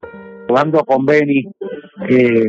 Hablando con Benny, eh,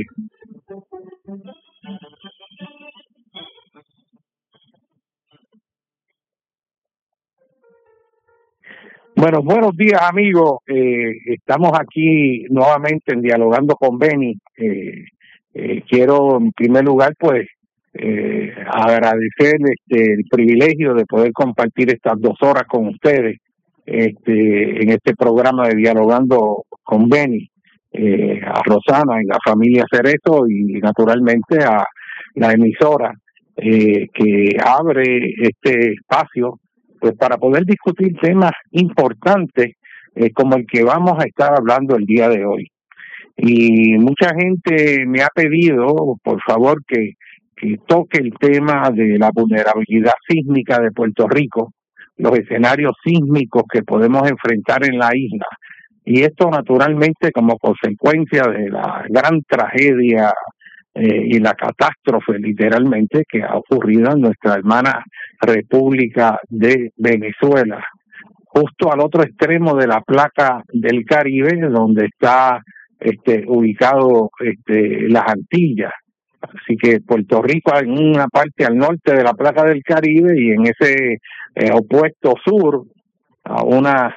buenos días amigos. Estamos aquí nuevamente en Dialogando con Benny. Quiero en primer lugar pues agradecer el privilegio de poder compartir estas 2 horas con ustedes en este programa de Dialogando con Benny. A Rosana y la familia Cerezo y naturalmente a la emisora que abre este espacio pues para poder discutir temas importantes como el que vamos a estar hablando el día de hoy. Y mucha gente me ha pedido, por favor, que toque el tema de la vulnerabilidad sísmica de Puerto Rico, los escenarios sísmicos que podemos enfrentar en la isla. Y esto naturalmente como consecuencia de la gran tragedia y la catástrofe literalmente que ha ocurrido en nuestra hermana República de Venezuela, justo al otro extremo de la placa del Caribe, donde está ubicado las Antillas. Así que Puerto Rico en una parte al norte de la placa del Caribe y en ese opuesto sur, a unas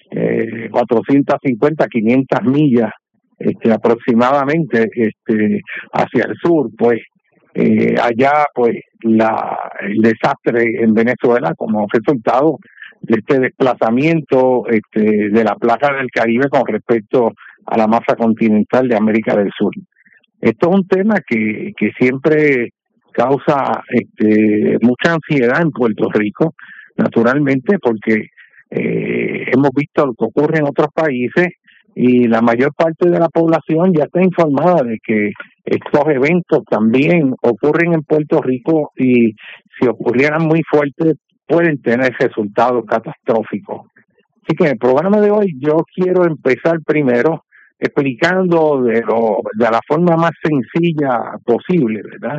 450, 500 millas aproximadamente hacia el sur, pues allá pues el desastre en Venezuela como resultado de este desplazamiento de la placa del Caribe con respecto a la masa continental de América del Sur. Esto es un tema que siempre causa mucha ansiedad en Puerto Rico, naturalmente, porque hemos visto lo que ocurre en otros países y la mayor parte de la población ya está informada de que estos eventos también ocurren en Puerto Rico y si ocurrieran muy fuertes pueden tener resultados catastróficos. Así que en el programa de hoy yo quiero empezar primero explicando de la forma más sencilla posible, ¿verdad?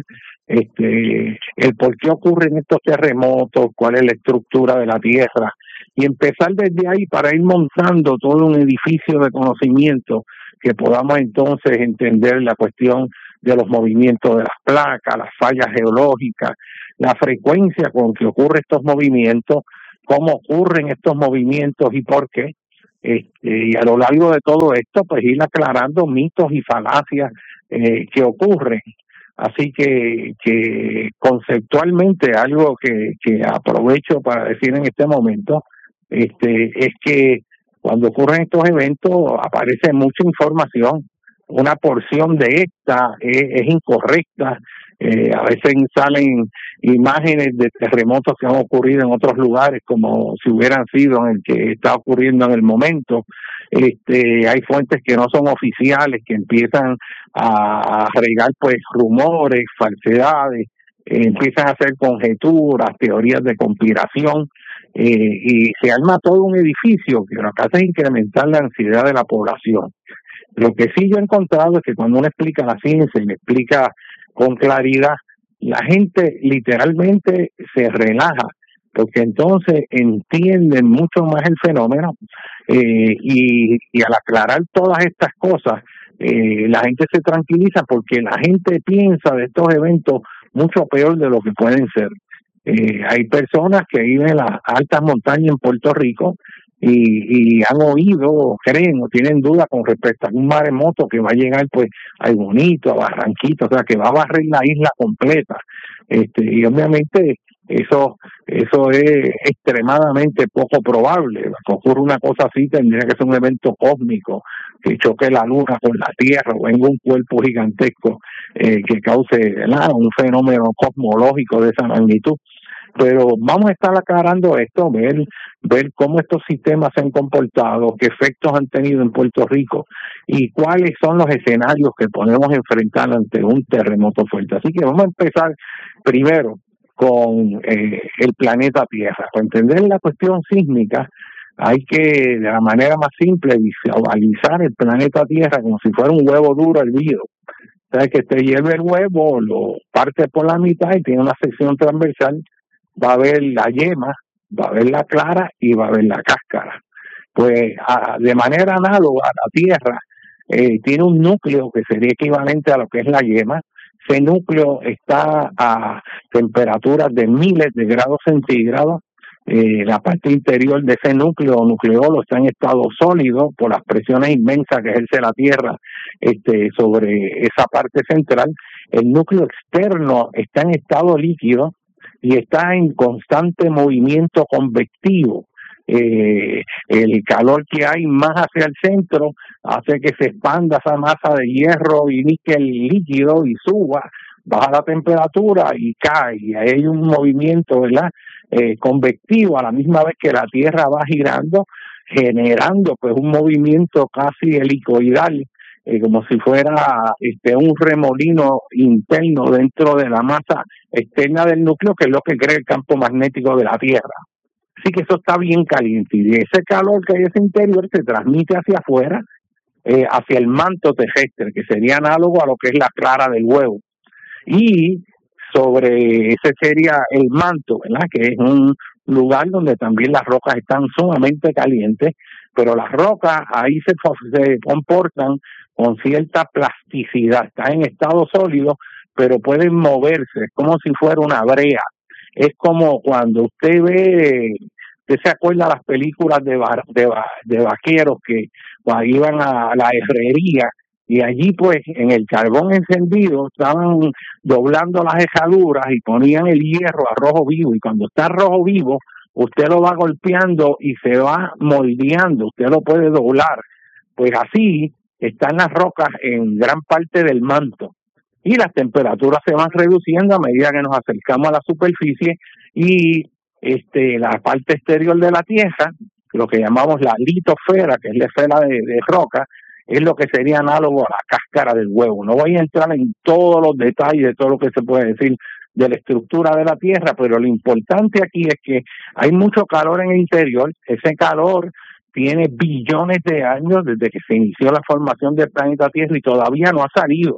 El por qué ocurren estos terremotos, cuál es la estructura de la Tierra, y empezar desde ahí para ir montando todo un edificio de conocimiento que podamos entonces entender la cuestión de los movimientos de las placas, las fallas geológicas, la frecuencia con que ocurren estos movimientos, cómo ocurren estos movimientos y por qué. Y a lo largo de todo esto, pues ir aclarando mitos y falacias que ocurren. Así que conceptualmente algo que aprovecho para decir en este momento es que cuando ocurren estos eventos aparece mucha información. Una porción de esta es incorrecta. A veces salen imágenes de terremotos que han ocurrido en otros lugares como si hubieran sido en el que está ocurriendo en el momento. Hay fuentes que no son oficiales, que empiezan a regar pues rumores, falsedades, empiezan a hacer conjeturas, teorías de conspiración, y se arma todo un edificio que lo que hace es incrementar la ansiedad de la población. Lo que sí yo he encontrado es que cuando uno explica la ciencia y le explica con claridad, la gente literalmente se relaja, porque entonces entienden mucho más el fenómeno y al aclarar todas estas cosas, la gente se tranquiliza porque la gente piensa de estos eventos mucho peor de lo que pueden ser. Hay personas que viven en las altas montañas en Puerto Rico y han oído, creen o tienen dudas con respecto a un maremoto que va a llegar pues a Bonito, a Barranquito, o sea que va a barrer la isla completa. Y obviamente eso es extremadamente poco probable. Que ocurra una cosa así tendría que ser un evento cósmico, que choque la luna con la tierra o venga un cuerpo gigantesco que cause un fenómeno cosmológico de esa magnitud. Pero vamos a estar aclarando esto, ver cómo estos sistemas se han comportado, qué efectos han tenido en Puerto Rico y cuáles son los escenarios que podemos enfrentar ante un terremoto fuerte. Así que vamos a empezar primero con el planeta Tierra. Para entender la cuestión sísmica hay que, de la manera más simple, visualizar el planeta Tierra como si fuera un huevo duro hervido. O sea, que te lleve el huevo, lo parte por la mitad y tiene una sección transversal. Va a haber la yema, va a haber la clara y va a haber la cáscara. Pues de manera análoga a la Tierra, tiene un núcleo que sería equivalente a lo que es la yema. Ese núcleo está a temperaturas de miles de grados centígrados. La parte interior de ese núcleo o nucleolo está en estado sólido por las presiones inmensas que ejerce la Tierra sobre esa parte central. El núcleo externo está en estado líquido y está en constante movimiento convectivo. El calor que hay más hacia el centro hace que se expanda esa masa de hierro y níquel líquido y suba, baja la temperatura y cae, y hay un movimiento, ¿verdad?, convectivo a la misma vez que la Tierra va girando, generando pues un movimiento casi helicoidal, como si fuera un remolino interno dentro de la masa externa del núcleo, que es lo que crea el campo magnético de la Tierra. Así que eso está bien caliente, y ese calor que hay en ese interior se transmite hacia afuera, hacia el manto terrestre, que sería análogo a lo que es la clara del huevo. Y sobre ese sería el manto, ¿verdad?, que es un lugar donde también las rocas están sumamente calientes, pero las rocas ahí se comportan con cierta plasticidad, están en estado sólido, pero pueden moverse, es como si fuera una brea. Es como cuando usted se acuerda de las películas de vaqueros que iban a la herrería, y allí pues en el carbón encendido estaban doblando las herraduras y ponían el hierro a rojo vivo, y cuando está rojo vivo usted lo va golpeando y se va moldeando, usted lo puede doblar. Pues así están las rocas en gran parte del manto, y las temperaturas se van reduciendo a medida que nos acercamos a la superficie, y la parte exterior de la Tierra, lo que llamamos la litosfera, que es la esfera de roca, es lo que sería análogo a la cáscara del huevo. No voy a entrar en todos los detalles de todo lo que se puede decir de la estructura de la Tierra, pero lo importante aquí es que hay mucho calor en el interior. Ese calor tiene billones de años desde que se inició la formación del planeta Tierra y todavía no ha salido.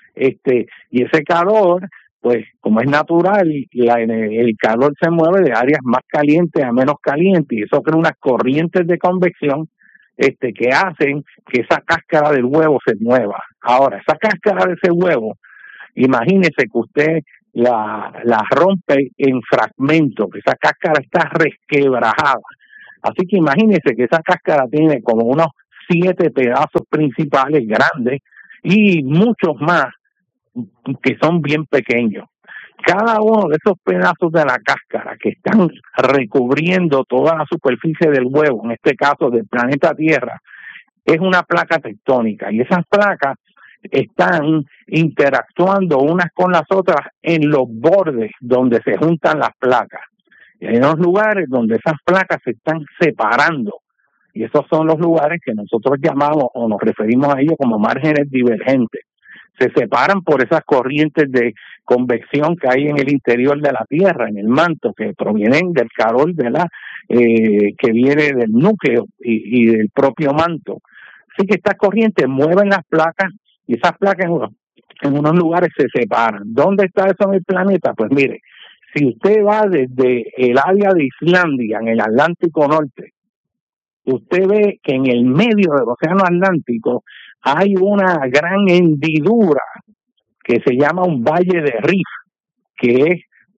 Y ese calor, pues como es natural, el calor se mueve de áreas más calientes a menos calientes, y eso crea unas corrientes de convección que hacen que esa cáscara del huevo se mueva. Ahora, esa cáscara de ese huevo, imagínese que usted la rompe en fragmentos, que esa cáscara está resquebrajada. Así que imagínese que esa cáscara tiene como unos 7 pedazos principales grandes y muchos más que son bien pequeños. Cada uno de esos pedazos de la cáscara que están recubriendo toda la superficie del huevo, en este caso del planeta Tierra, es una placa tectónica, y esas placas están interactuando unas con las otras en los bordes donde se juntan las placas. Y hay unos lugares donde esas placas se están separando, y esos son los lugares que nosotros llamamos o nos referimos a ellos como márgenes divergentes. Se separan por esas corrientes de convección que hay en el interior de la Tierra, en el manto, que provienen del calor que viene del núcleo y del propio manto. Así que estas corrientes mueven las placas, y esas placas en unos lugares se separan. ¿Dónde está eso en el planeta? Pues mire, si usted va desde el área de Islandia, en el Atlántico Norte, usted ve que en el medio del Océano Atlántico hay una gran hendidura que se llama un valle de Rift, que es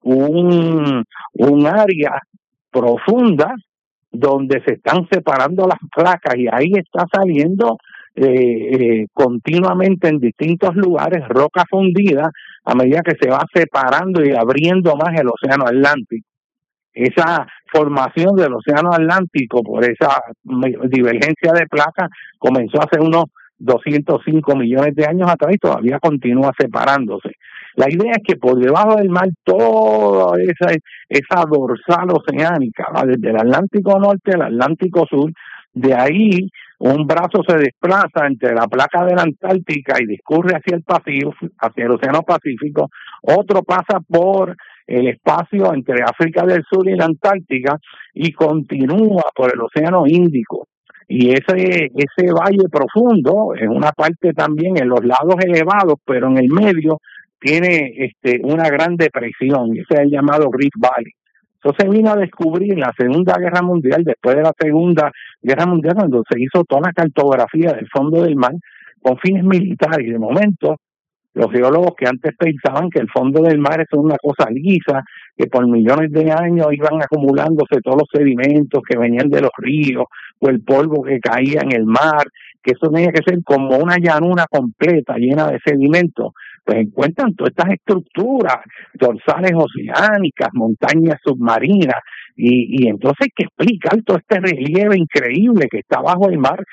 un área profunda donde se están separando las placas, y ahí está saliendo continuamente en distintos lugares roca fundida a medida que se va separando y abriendo más el Océano Atlántico. Esa formación del Océano Atlántico por esa divergencia de placas comenzó hace unos 205 millones de años atrás y todavía continúa separándose. La idea es que por debajo del mar toda esa dorsal oceánica, ¿va?, desde el Atlántico Norte al Atlántico Sur, de ahí un brazo se desplaza entre la placa de la Antártica y discurre hacia el Pacífico, hacia el Océano Pacífico. Otro pasa por el espacio entre África del Sur y la Antártica y continúa por el Océano Índico. Y ese valle profundo es una parte también en los lados elevados, pero en el medio tiene una gran depresión, y ese es el llamado Rift Valley. Eso se vino a descubrir en la Segunda Guerra Mundial, después de la Segunda Guerra Mundial, cuando se hizo toda la cartografía del fondo del mar. con fines militares. Y de momento, los geólogos que antes pensaban que el fondo del mar es una cosa lisa, que por millones de años iban acumulándose todos los sedimentos que venían de los ríos o el polvo que caía en el mar, que eso tenía que ser como una llanura completa llena de sedimentos, pues encuentran todas estas estructuras dorsales oceánicas, montañas submarinas, y entonces hay que explicar todo este relieve increíble que está bajo el mar,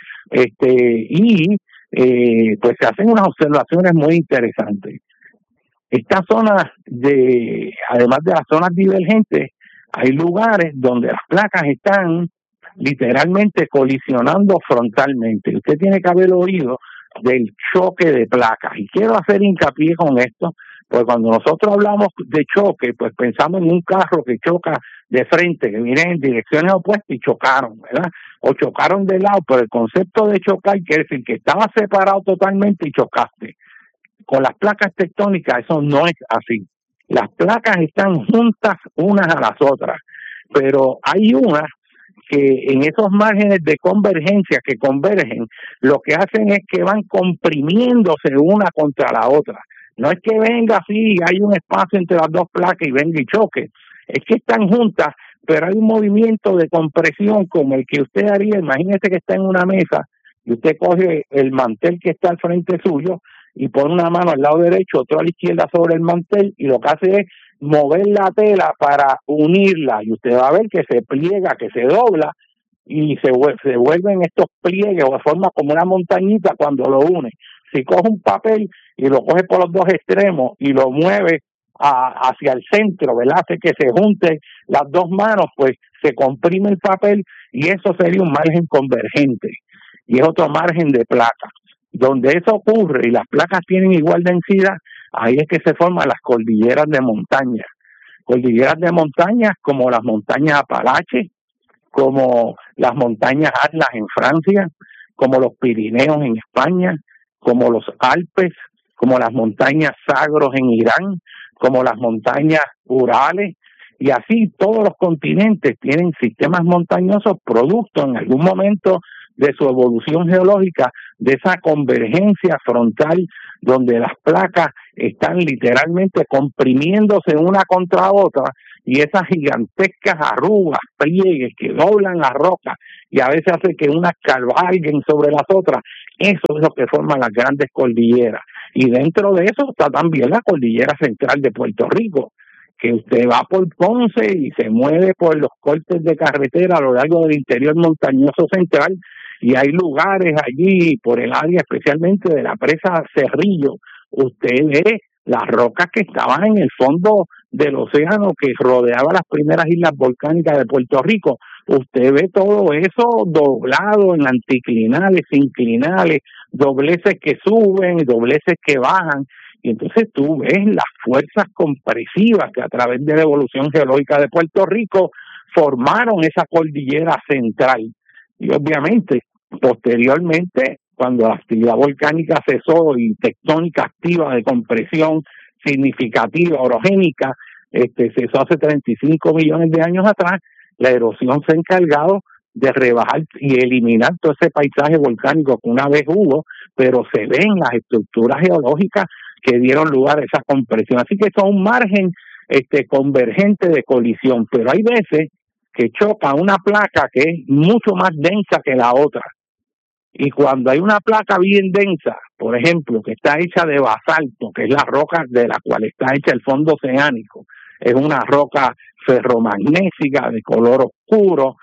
pues se hacen unas observaciones muy interesantes. Estas zonas además de las zonas divergentes, hay lugares donde las placas están literalmente colisionando frontalmente. Usted tiene que haber oído del choque de placas, y quiero hacer hincapié con esto, porque cuando nosotros hablamos de choque, pues pensamos en un carro que choca de frente, que viene en direcciones opuestas y chocaron, ¿verdad? O chocaron de lado, pero el concepto de chocar quiere decir que estaba separado totalmente y chocaste. Con las placas tectónicas eso no es así. Las placas están juntas unas a las otras, pero hay unas que en esos márgenes de convergencia que convergen, lo que hacen es que van comprimiéndose una contra la otra. No es que venga así, hay un espacio entre las dos placas y venga y choque. Es que están juntas, pero hay un movimiento de compresión como el que usted haría. Imagínese que está en una mesa y usted coge el mantel que está al frente suyo y pone una mano al lado derecho, otra a la izquierda sobre el mantel, y lo que hace es mover la tela para unirla, y usted va a ver que se pliega, que se dobla, y se vuelven estos pliegues o forma como una montañita cuando lo une. Si coge un papel y lo coge por los dos extremos y lo mueve hacia el centro, ¿verdad? Hace que se junten las dos manos, pues se comprime el papel, y eso sería un margen convergente, y es otro margen de placa. Donde eso ocurre y las placas tienen igual densidad, ahí es que se forman las cordilleras de montaña. Cordilleras de montañas como las montañas Apalache, como las montañas Atlas en Francia, como los Pirineos en España, como los Alpes, como las montañas Zagros en Irán, como las montañas Urales, y así todos los continentes tienen sistemas montañosos producto en algún momento de su evolución geológica, de esa convergencia frontal donde las placas están literalmente comprimiéndose una contra otra, y esas gigantescas arrugas, pliegues que doblan las rocas y a veces hace que unas cabalguen sobre las otras. Eso es lo que forman las grandes cordilleras. Y dentro de eso está también la cordillera central de Puerto Rico, que usted va por Ponce y se mueve por los cortes de carretera a lo largo del interior montañoso central, y hay lugares allí por el área especialmente de la presa Cerrillo. Usted ve las rocas que estaban en el fondo del océano que rodeaba las primeras islas volcánicas de Puerto Rico. Usted ve todo eso doblado en anticlinales, inclinales, dobleces que suben y dobleces que bajan. Y entonces tú ves las fuerzas compresivas que a través de la evolución geológica de Puerto Rico formaron esa cordillera central. Y obviamente, posteriormente, cuando la actividad volcánica cesó y tectónica activa de compresión significativa, orogénica, cesó hace 35 millones de años atrás, la erosión se ha encargado de rebajar y eliminar todo ese paisaje volcánico que una vez hubo, pero se ven las estructuras geológicas que dieron lugar a esa compresión. Así que son un margen convergente de colisión, pero hay veces que choca una placa que es mucho más densa que la otra. Y cuando hay una placa bien densa, por ejemplo, que está hecha de basalto, que es la roca de la cual está hecha el fondo oceánico, es una roca ferromagnética de color oscuro,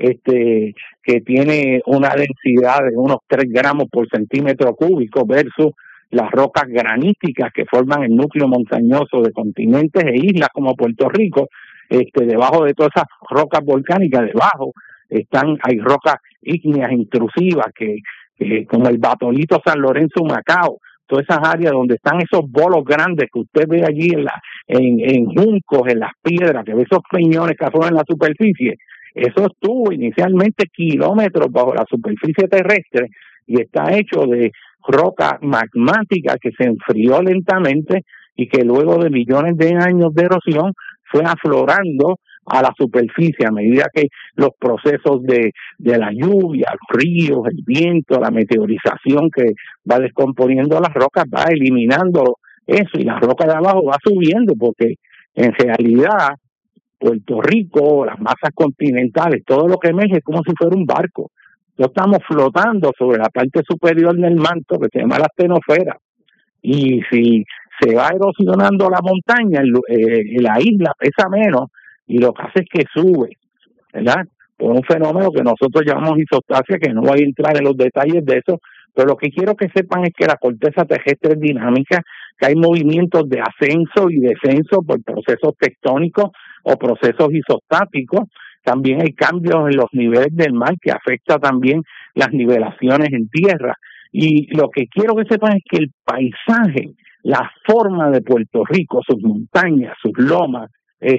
que tiene una densidad de unos 3 gramos por centímetro cúbico versus las rocas graníticas que forman el núcleo montañoso de continentes e islas como Puerto Rico. Debajo de todas esas rocas volcánicas, debajo hay rocas ígneas intrusivas que como el Batolito San Lorenzo Macao, todas esas áreas donde están esos bolos grandes que usted ve allí en juncos, en las piedras, que ve esos peñones que asoman en la superficie. Eso estuvo inicialmente kilómetros bajo la superficie terrestre y está hecho de roca magmática que se enfrió lentamente y que luego de millones de años de erosión fue aflorando a la superficie a medida que los procesos de la lluvia, los ríos, el viento, la meteorización que va descomponiendo las rocas, va eliminando eso y la roca de abajo va subiendo, porque en realidad Puerto Rico, las masas continentales, todo lo que emerge es como si fuera un barco. No estamos flotando sobre la parte superior del manto que se llama la astenosfera. Y si se va erosionando la montaña, la isla pesa menos y lo que hace es que sube, ¿verdad? Por un fenómeno que nosotros llamamos isostasia, que no voy a entrar en los detalles de eso, pero lo que quiero que sepan es que la corteza terrestre es dinámica, que hay movimientos de ascenso y descenso por procesos tectónicos o procesos isostáticos. También hay cambios en los niveles del mar que afecta también las nivelaciones en tierra. Y lo que quiero que sepan es que el paisaje, la forma de Puerto Rico, sus montañas, sus lomas,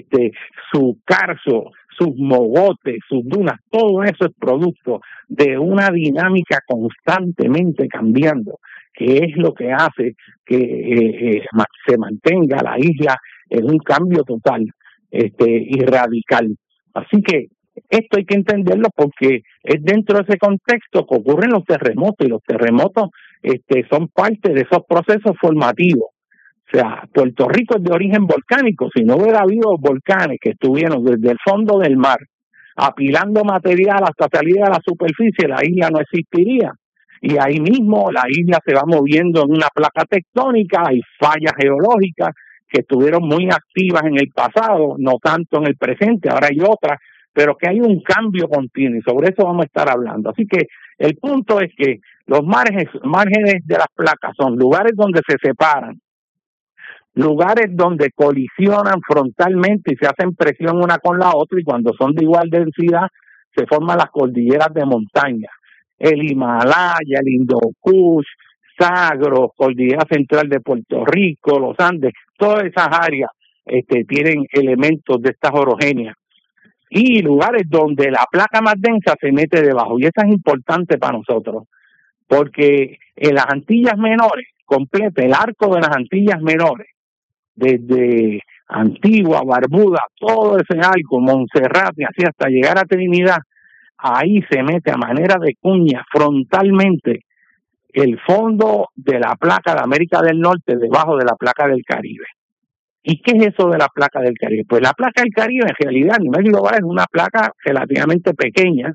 su carso, sus mogotes, sus dunas, todo eso es producto de una dinámica constantemente cambiando, que es lo que hace que se mantenga la isla en un cambio total y radical. Así que esto hay que entenderlo porque es dentro de ese contexto que ocurren los terremotos, y los terremotos son parte de esos procesos formativos. O sea, Puerto Rico es de origen volcánico. Si no hubiera habido volcanes que estuvieron desde el fondo del mar apilando material hasta salir a la superficie, la isla no existiría. Y ahí mismo la isla se va moviendo en una placa tectónica, hay fallas geológicas que estuvieron muy activas en el pasado, no tanto en el presente, ahora hay otras, pero que hay un cambio continuo y sobre eso vamos a estar hablando. Así que el punto es que los márgenes de las placas son lugares donde se separan, lugares donde colisionan frontalmente y se hacen presión una con la otra, y cuando son de igual densidad se forman las cordilleras de montaña, el Himalaya, el Indo Kush, Sagro, Cordillera Central de Puerto Rico, los Andes, todas esas áreas tienen elementos de estas orogenias, y lugares donde la placa más densa se mete debajo, y eso es importante para nosotros, porque en las Antillas Menores, completa el arco de las Antillas Menores, desde Antigua, Barbuda, todo ese arco, Montserrat y así hasta llegar a Trinidad, ahí se mete a manera de cuña frontalmente el fondo de la placa de América del Norte debajo de la placa del Caribe. ¿Y qué es eso de la placa del Caribe? Pues la placa del Caribe en realidad a nivel global es una placa relativamente pequeña,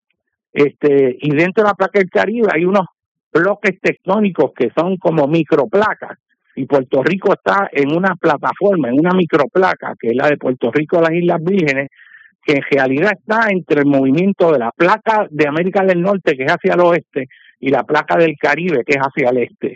y dentro de la placa del Caribe hay unos bloques tectónicos que son como microplacas, y Puerto Rico está en una plataforma, en una microplaca, que es la de Puerto Rico de las Islas Vírgenes, que en realidad está entre el movimiento de la placa de América del Norte, que es hacia el oeste, y la placa del Caribe, que es hacia el este.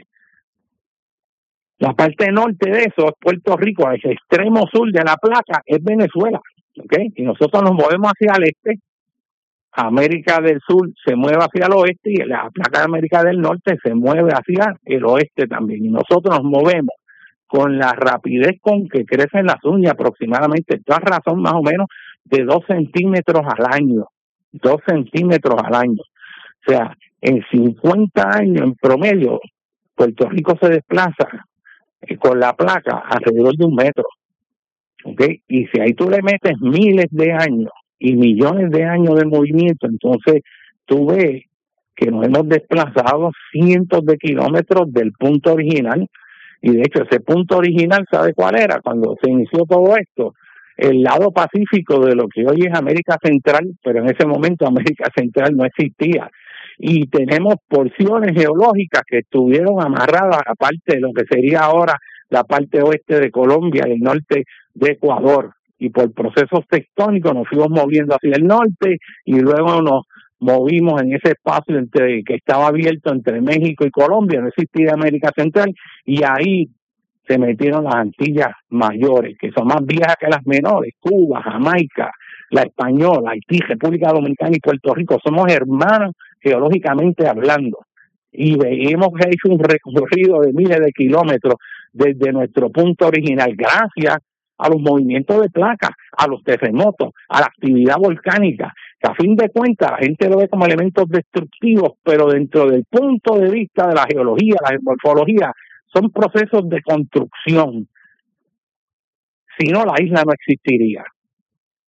La parte norte de eso es Puerto Rico, el extremo sur de la placa es Venezuela, ¿okay? Y nosotros nos movemos hacia el este, América del Sur se mueve hacia el oeste y la placa de América del Norte se mueve hacia el oeste también. Y nosotros nos movemos con la rapidez con que crecen las uñas, aproximadamente, toda razón más o menos de 2 centímetros al año. 2 centímetros al año. O sea, en 50 años en promedio, Puerto Rico se desplaza con la placa alrededor de 1 metro. ¿Okay? Y si ahí tú le metes miles de años y millones de años de movimiento, entonces tú ves que nos hemos desplazado cientos de kilómetros del punto original, y de hecho ese punto original, ¿sabe cuál era? Cuando se inició todo esto, el lado pacífico de lo que hoy es América Central, pero en ese momento América Central no existía, y tenemos porciones geológicas que estuvieron amarradas a parte de lo que sería ahora la parte oeste de Colombia y el norte de Ecuador, y por procesos tectónicos nos fuimos moviendo hacia el norte y luego nos movimos en ese espacio que estaba abierto entre México y Colombia, no existía América Central, y ahí se metieron las Antillas mayores, que son más viejas que las menores, Cuba, Jamaica, la Española, Haití, República Dominicana y Puerto Rico. Somos hermanos geológicamente hablando, y hemos hecho un recorrido de miles de kilómetros desde nuestro punto original, gracias a los movimientos de placas, a los terremotos, a la actividad volcánica, que a fin de cuentas la gente lo ve como elementos destructivos, pero dentro del punto de vista de la geología, la morfología, son procesos de construcción. Si no, la isla no existiría.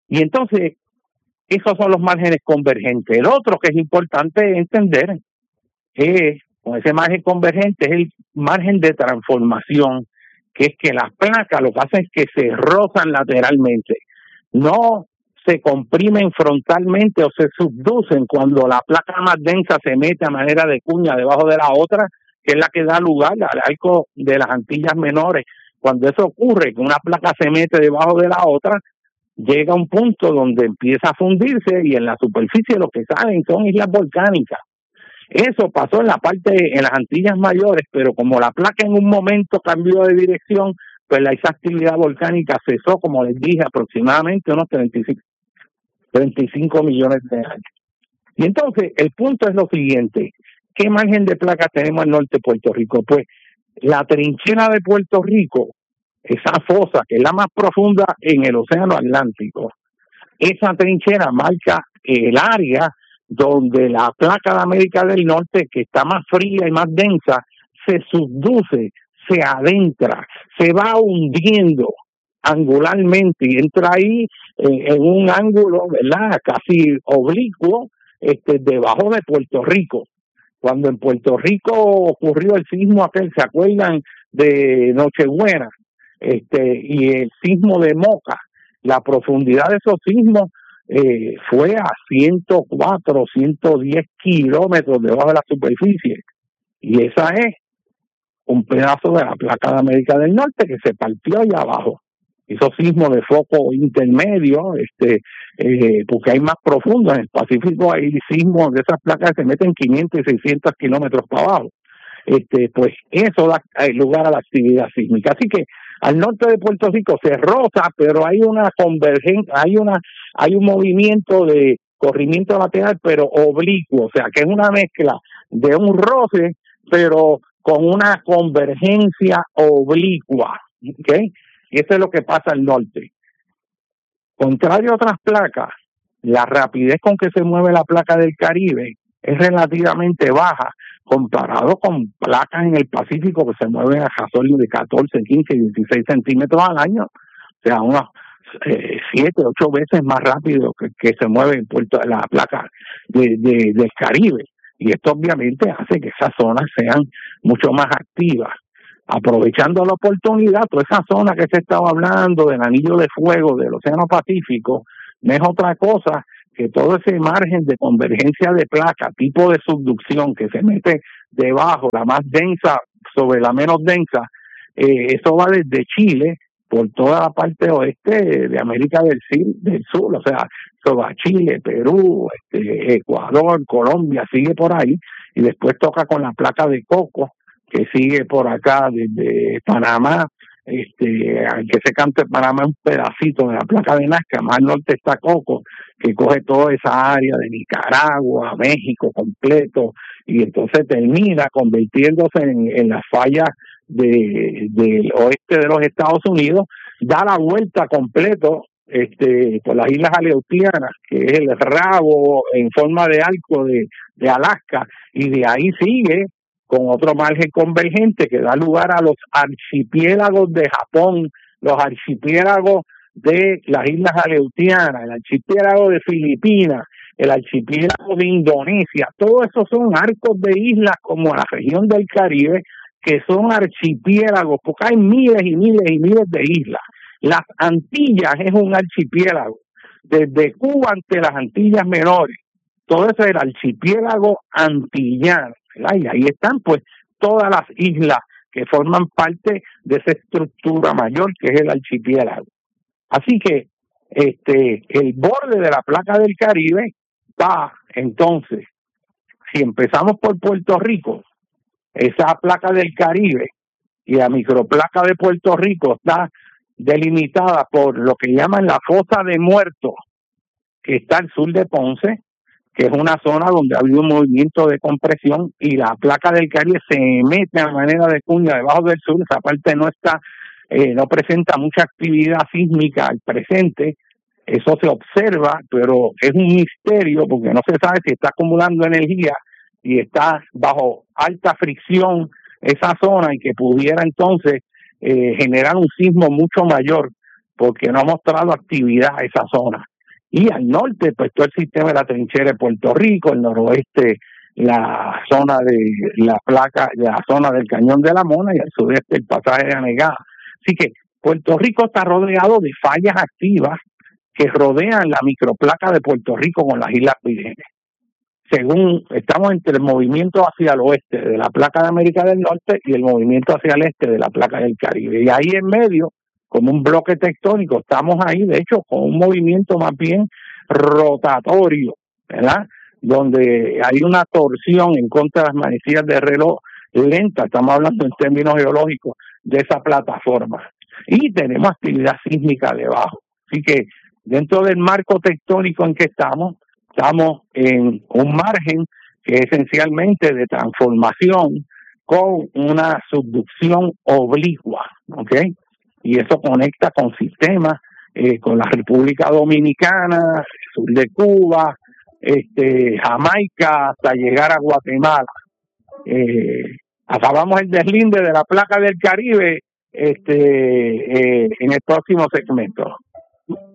Y entonces, esos son los márgenes convergentes. El otro que es importante entender es, con ese margen convergente, es el margen de transformación, que es que las placas lo que hacen es que se rozan lateralmente, no se comprimen frontalmente o se subducen cuando la placa más densa se mete a manera de cuña debajo de la otra, que es la que da lugar al arco de las Antillas Menores. Cuando eso ocurre, que una placa se mete debajo de la otra, llega a un punto donde empieza a fundirse y en la superficie lo que salen son islas volcánicas. Eso pasó en la parte, en las Antillas Mayores, pero como la placa en un momento cambió de dirección, pues esa actividad volcánica cesó, como les dije, aproximadamente unos 35 millones de años. Y entonces, el punto es lo siguiente: ¿qué margen de placa tenemos al norte de Puerto Rico? Pues la trinchera de Puerto Rico, esa fosa, que es la más profunda en el Océano Atlántico, esa trinchera marca el área donde la placa de América del Norte, que está más fría y más densa, se subduce, se adentra, se va hundiendo angularmente y entra ahí en un ángulo, ¿verdad?, casi oblicuo, debajo de Puerto Rico. Cuando en Puerto Rico ocurrió el sismo aquel, ¿se acuerdan de Nochebuena? Y el sismo de Moca, la profundidad de esos sismos fue a 104, 110 kilómetros debajo de la superficie, y esa es un pedazo de la placa de América del Norte que se partió allá abajo. Esos sismos de foco intermedio, porque hay más profundo, en el Pacífico hay sismos de esas placas que se meten 500 y 600 kilómetros para abajo. Pues eso da lugar a la actividad sísmica. Así que al norte de Puerto Rico se roza, pero hay una convergencia, hay un movimiento de corrimiento lateral, pero oblicuo, o sea, que es una mezcla de un roce, pero con una convergencia oblicua, ¿ok? Y eso es lo que pasa al norte. Contrario a otras placas, la rapidez con que se mueve la placa del Caribe es relativamente baja comparado con placas en el Pacífico que se mueven a razón de 14, 15, 16 centímetros al año, o sea, unas 7, 8 veces más rápido que se mueve la placa del Caribe. Y esto obviamente hace que esas zonas sean mucho más activas. Aprovechando la oportunidad, toda esa zona que se estaba hablando del anillo de fuego del Océano Pacífico, no es otra cosa que todo ese margen de convergencia de placa, tipo de subducción que se mete debajo, la más densa sobre la menos densa, eso va desde Chile por toda la parte oeste de América del Sur, o sea, eso va a Chile, Perú, Ecuador, Colombia, sigue por ahí, y después toca con la placa de Coco, que sigue por acá desde Panamá, que se cante Panamá un pedacito de la placa de Nazca, más al norte está Coco, que coge toda esa área de Nicaragua, México completo, y entonces termina convirtiéndose en la falla del oeste de los Estados Unidos, da la vuelta completo por las Islas Aleutianas, que es el rabo en forma de arco de Alaska, y de ahí sigue con otro margen convergente que da lugar a los archipiélagos de Japón, los archipiélagos de las Islas Aleutianas, el archipiélago de Filipinas, el archipiélago de Indonesia. Todos esos son arcos de islas como la región del Caribe, que son archipiélagos, porque hay miles y miles y miles de islas. Las Antillas es un archipiélago, desde Cuba ante las Antillas Menores. Todo eso es el archipiélago antillano, ¿verdad? Y ahí están pues todas las islas que forman parte de esa estructura mayor que es el archipiélago. Así que el borde de la placa del Caribe va, entonces, si empezamos por Puerto Rico, esa placa del Caribe y la microplaca de Puerto Rico está delimitada por lo que llaman la fosa de Muertos, que está al sur de Ponce, que es una zona donde ha habido un movimiento de compresión, y la placa del Caribe se mete a manera de cuña debajo del sur. Esa parte no está, no presenta mucha actividad sísmica al presente. Eso se observa, pero es un misterio porque no se sabe si está acumulando energía y está bajo alta fricción esa zona, y que pudiera entonces generar un sismo mucho mayor porque no ha mostrado actividad esa zona. y al norte pues todo el sistema de la trinchera de Puerto Rico, el noroeste la zona de la zona del Cañón de la Mona, y al sudeste el pasaje de Anegada. Así que Puerto Rico está rodeado de fallas activas que rodean la microplaca de Puerto Rico con las Islas Vírgenes. Según estamos entre el movimiento hacia el oeste de la placa de América del Norte y el movimiento hacia el este de la placa del Caribe. Y ahí en medio, como un bloque tectónico, estamos ahí, de hecho, con un movimiento más bien rotatorio, ¿verdad? Donde hay una torsión en contra de las manecillas de reloj lenta, estamos hablando en términos geológicos, de esa plataforma. Y tenemos actividad sísmica debajo. Así que dentro del marco tectónico en que estamos en un margen que es esencialmente de transformación con una subducción oblicua, ¿ok? Y eso conecta con sistemas, con la República Dominicana, sur de Cuba, Jamaica, hasta llegar a Guatemala. Acabamos el deslinde de la placa del Caribe en el próximo segmento.